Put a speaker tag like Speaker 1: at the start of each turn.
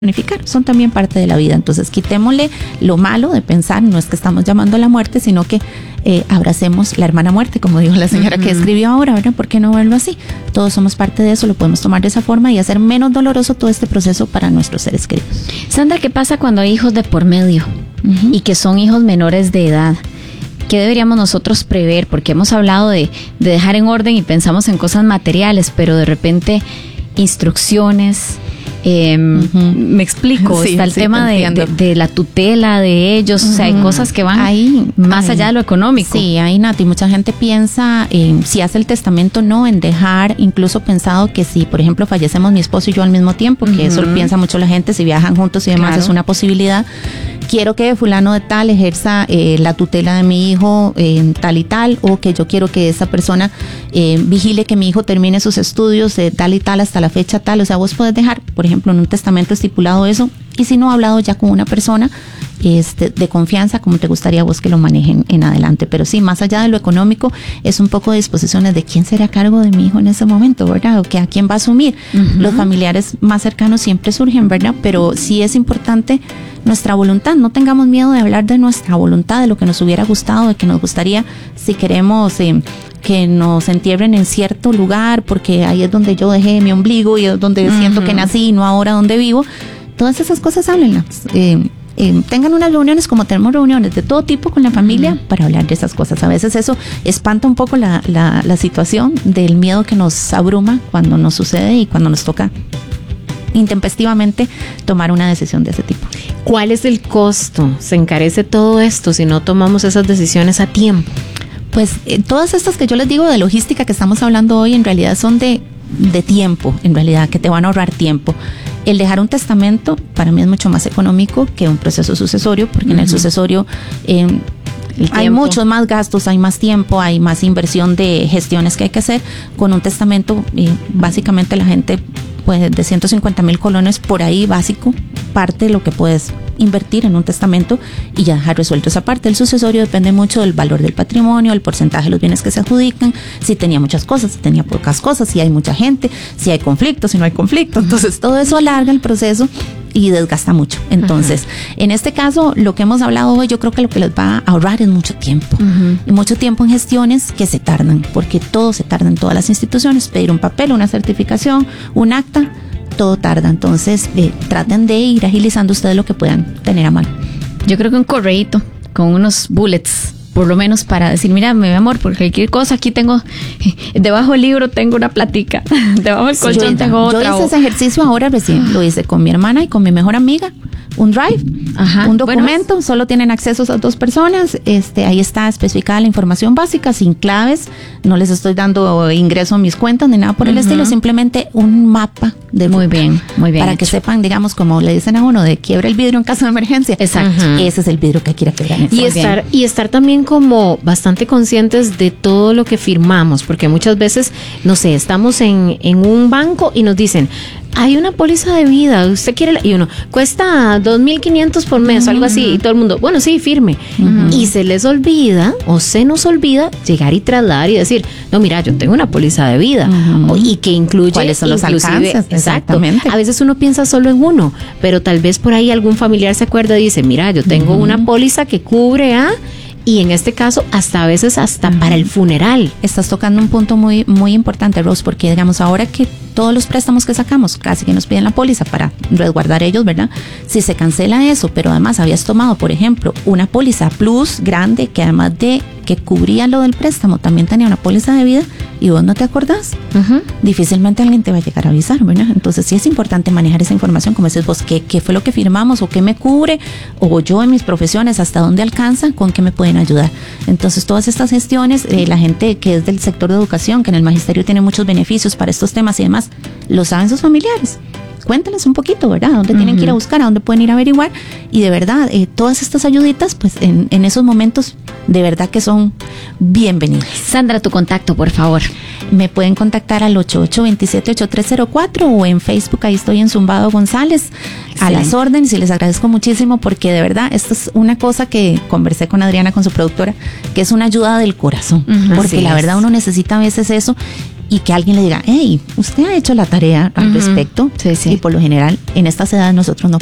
Speaker 1: planificar, son también parte de la vida. Entonces quitémosle lo malo de pensar, no es que estamos llamando a la muerte, sino que abracemos la hermana muerte, como dijo la señora que escribió ahora, ¿verdad? ¿Por qué no verlo así? Todos somos parte de eso, lo podemos tomar de esa forma y hacer menos doloroso todo este proceso para nuestros seres queridos.
Speaker 2: Sandra, ¿qué pasa cuando hay hijos de por medio y que son hijos menores de edad? ¿Qué deberíamos nosotros prever? Porque hemos hablado de dejar en orden y pensamos en cosas materiales, pero de repente instrucciones... me explico, está el tema de la tutela de ellos, o sea, hay cosas que van ahí, más allá de lo económico.
Speaker 1: Sí, ahí, Nati, mucha gente piensa, si hace el testamento, no, en dejar, incluso pensado que si, por ejemplo, fallecemos mi esposo y yo al mismo tiempo, que eso lo piensa mucho la gente, si viajan juntos y demás, claro, es una posibilidad. Quiero que fulano de tal ejerza la tutela de mi hijo tal y tal, o que yo quiero que esa persona vigile que mi hijo termine sus estudios de tal y tal hasta la fecha tal. O sea, vos podés dejar, por ejemplo, en un testamento estipulado eso, y si no, hablado ya con una persona de confianza, como te gustaría vos que lo manejen en adelante. Pero sí, más allá de lo económico, es un poco de disposiciones de quién será a cargo de mi hijo en ese momento, ¿verdad? O que a quién va a asumir. Los familiares más cercanos siempre surgen, ¿verdad? Pero sí es importante nuestra voluntad. No tengamos miedo de hablar de nuestra voluntad, de lo que nos hubiera gustado, de que nos gustaría, si queremos que nos entierren en cierto lugar, porque ahí es donde yo dejé mi ombligo y es donde siento que nací y no ahora donde vivo. Todas esas cosas háblenlas. Tengan unas reuniones como tenemos reuniones de todo tipo con la familia para hablar de esas cosas. A veces eso espanta un poco la situación del miedo que nos abruma cuando nos sucede y cuando nos toca intempestivamente tomar una decisión de ese tipo.
Speaker 3: ¿Cuál es el costo? ¿Se encarece todo esto si no tomamos esas decisiones a tiempo?
Speaker 1: Pues todas estas que yo les digo de logística que estamos hablando hoy en realidad son de tiempo, en realidad, que te van a ahorrar tiempo. El dejar un testamento para mí es mucho más económico que un proceso sucesorio, porque en el sucesorio hay muchos más gastos, hay más tiempo, hay más inversión de gestiones que hay que hacer. Con un testamento, básicamente la gente, pues de 150,000 colones por ahí básico, parte de lo que puedes invertir en un testamento y ya dejar resuelto esa parte. El sucesorio depende mucho del valor del patrimonio, el porcentaje de los bienes que se adjudican, si tenía muchas cosas, si tenía pocas cosas, si hay mucha gente, si hay conflicto, si no hay conflicto. Entonces todo eso alarga el proceso y desgasta mucho. Entonces, en este caso, lo que hemos hablado hoy, yo creo que lo que les va a ahorrar es mucho tiempo. Y mucho tiempo en gestiones que se tardan, porque todo se tarda en todas las instituciones. Pedir un papel, una certificación, un acta, todo tarda. Entonces, traten de ir agilizando ustedes lo que puedan tener a mano.
Speaker 2: Yo creo que un correíto con unos bullets, por lo menos para decir, mira, mi amor, por cualquier cosa aquí tengo, debajo del libro tengo una platica, debajo del colchón tengo otra.
Speaker 1: Yo hice ese ejercicio ahora recién, lo hice con mi hermana y con mi mejor amiga. Un drive, un documento, bueno, solo tienen acceso esas dos personas, ahí está especificada la información básica, sin claves, no les estoy dando ingreso a mis cuentas ni nada por el estilo, simplemente un mapa de
Speaker 2: muy bien,
Speaker 1: para que sepan, digamos, como le dicen a uno, de quiebra el vidrio en caso de emergencia.
Speaker 2: Exacto.
Speaker 1: Ese es el vidrio que quiere quebrar.
Speaker 3: Y estar también como bastante conscientes de todo lo que firmamos, porque muchas veces, no sé, estamos en un banco y nos dicen, hay una póliza de vida, usted quiere, y uno, cuesta 2,500 por mes, algo así, y todo el mundo, bueno, sí, firme. Y se les olvida, o se nos olvida, llegar y trasladar y decir, no, mira, yo tengo una póliza de vida, y que incluye,
Speaker 1: ¿cuáles son los alcances?
Speaker 3: Exactamente. A veces uno piensa solo en uno, pero tal vez por ahí algún familiar se acuerda y dice, mira, yo tengo una póliza que cubre a... Y en este caso, a veces para el funeral.
Speaker 1: Estás tocando un punto muy, muy importante, Rose, porque digamos, ahora que todos los préstamos que sacamos, casi que nos piden la póliza para resguardar ellos, ¿verdad? Si se cancela eso, pero además habías tomado, por ejemplo, una póliza plus grande, que además de que cubría lo del préstamo, también tenía una póliza de vida, y vos no te acordás, difícilmente alguien te va a llegar a avisar, ¿verdad? Entonces sí es importante manejar esa información, como dices vos, qué fue lo que firmamos, o qué me cubre, o yo en mis profesiones, hasta dónde alcanza, con qué me pueden ayudar. Entonces todas estas gestiones, la gente que es del sector de educación, que en el magisterio tiene muchos beneficios para estos temas y demás, lo saben sus familiares. Cuéntales un poquito, ¿verdad? ¿A dónde tienen que ir a buscar? ¿A dónde pueden ir a averiguar? Y de verdad, todas estas ayuditas, pues en esos momentos, de verdad que son bienvenidas.
Speaker 2: Sandra, tu contacto, por favor.
Speaker 1: Me pueden contactar al 8827-8304 o en Facebook, ahí estoy en Zumbado González, a las órdenes, y les agradezco muchísimo porque de verdad, esto es una cosa que conversé con Adriana, con su productora, que es una ayuda del corazón, porque la verdad uno necesita a veces eso. y que alguien le diga, hey, usted ha hecho la tarea al respecto.
Speaker 2: Sí, sí.
Speaker 1: Y por lo general, en estas edades nosotros no